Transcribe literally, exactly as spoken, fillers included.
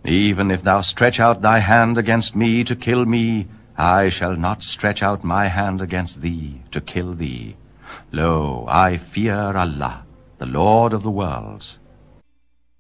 Even if thou stretch out thy hand against me to kill me, I shall not stretch out my hand against thee to kill thee. Lo, I fear Allah, the Lord of the worlds.